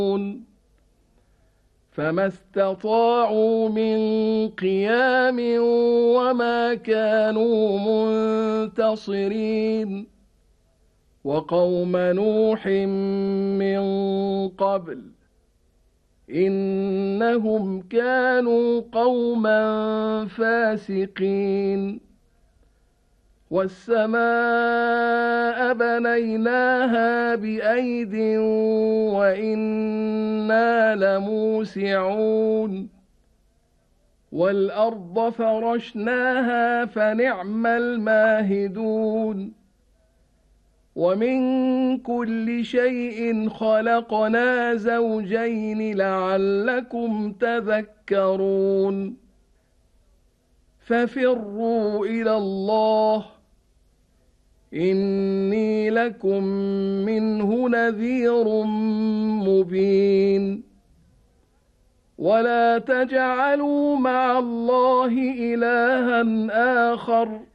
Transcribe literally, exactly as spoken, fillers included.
فما استطاعوا من قيام وما كانوا منتصرين وقوم نوح من قبل إنهم كانوا قوما فاسقين والسماء بنيناها بأيد وإنا لموسعون والأرض فرشناها فنعم الماهدون ومن كل شيء خلقنا زوجين لعلكم تذكرون ففروا إلى الله إني لكم منه نذير مبين ولا تجعلوا مع الله إلها آخر